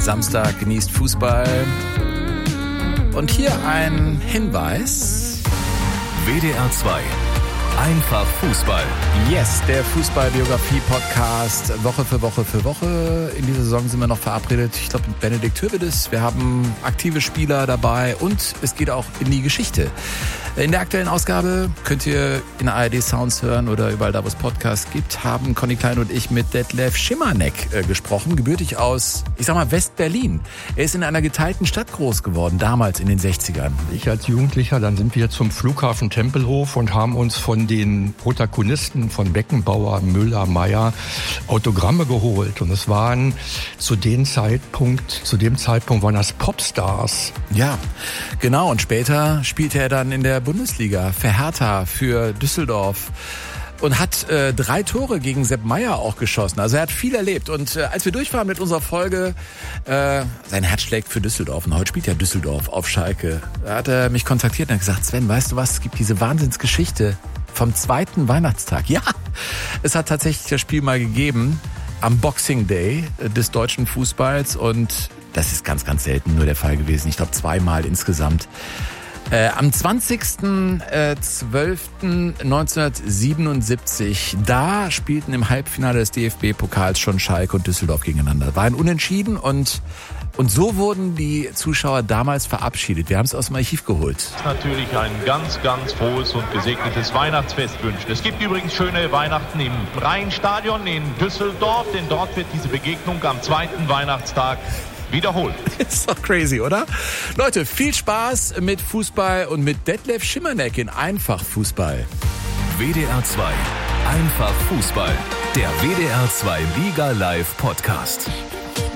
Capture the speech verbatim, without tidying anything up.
Samstag genießt Fußball. Und hier ein Hinweis. W D R zwei. Einfach Fußball. Yes, der Fußball-Biografie-Podcast Woche für Woche für Woche. In dieser Saison sind wir noch verabredet, ich glaube mit Benedikt Hövedes. Wir haben aktive Spieler dabei und es geht auch in die Geschichte. In der aktuellen Ausgabe könnt ihr in A R D Sounds hören oder überall da, wo es Podcasts gibt, haben Conny Klein und ich mit Detlef Schimanek äh, gesprochen, gebürtig aus, ich sag mal, West-Berlin. Er ist in einer geteilten Stadt groß geworden, damals in den sechzigern. Ich als Jugendlicher, dann sind wir zum Flughafen Tempelhof und haben uns von den Protagonisten von Beckenbauer, Müller, Meyer Autogramme geholt. Und es waren zu dem Zeitpunkt, zu dem Zeitpunkt waren das Popstars. Ja, genau. Und später spielte er dann in der Bundesliga für Hertha, für Düsseldorf und hat äh, drei Tore gegen Sepp Maier auch geschossen. Also er hat viel erlebt. Und äh, als wir durch waren mit unserer Folge, äh, sein Herz schlägt für Düsseldorf. Und heute spielt ja Düsseldorf auf Schalke. Da hat er mich kontaktiert und hat gesagt, Sven, weißt du was, es gibt diese Wahnsinnsgeschichte vom zweiten Weihnachtstag. Ja, es hat tatsächlich das Spiel mal gegeben am Boxing Day des deutschen Fußballs. Und das ist ganz, ganz selten nur der Fall gewesen. Ich glaube zweimal insgesamt. Äh, am zwanzigsten zwölften neunzehnhundertsiebenundsiebzig, da spielten im Halbfinale des D F B-Pokals schon Schalke und Düsseldorf gegeneinander. War ein Unentschieden und, und so wurden die Zuschauer damals verabschiedet. Wir haben es aus dem Archiv geholt. Natürlich ein ganz, ganz frohes und gesegnetes Weihnachtsfest wünschen. Es gibt übrigens schöne Weihnachten im Rheinstadion in Düsseldorf, denn dort wird diese Begegnung am zweiten Weihnachtstag wiederholt. Ist doch crazy, oder? Leute, viel Spaß mit Fußball und mit Detlef Schimanek in Einfach Fußball. W D R zwei. Einfach Fußball. Der W D R zwei Liga Live Podcast.